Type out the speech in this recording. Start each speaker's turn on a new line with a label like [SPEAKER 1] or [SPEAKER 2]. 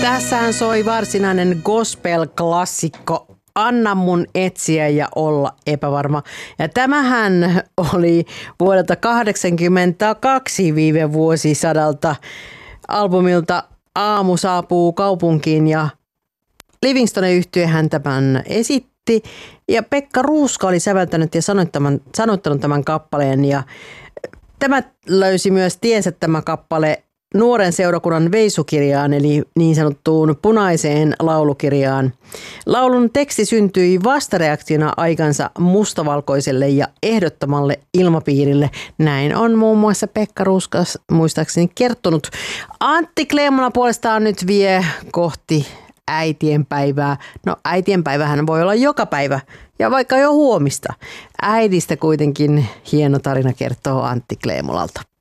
[SPEAKER 1] Tässähän soi varsinainen gospel-klassikko Anna mun etsiä ja olla epävarma. Ja tämähän oli vuodelta 1982 viime vuosisadalta albumilta Aamu saapuu kaupunkiin ja Livingstone-yhtyehän tämän esitti. Ja Pekka Ruuska oli säveltänyt ja sanottanut tämän kappaleen ja tämä löysi myös tiensä tämä kappale nuoren seurakunnan veisukirjaan eli niin sanottuun punaiseen laulukirjaan. Laulun teksti syntyi vastareaktiona aikansa mustavalkoiselle ja ehdottomalle ilmapiirille. Näin on muun muassa Pekka Ruuska muistaakseni kertonut. Antti Kleemola puolestaan nyt vie kohti äitienpäivää. No äitienpäivähän voi olla joka päivä ja vaikka jo huomista. Äidistä kuitenkin hieno tarina kertoo Antti Kleemolalta.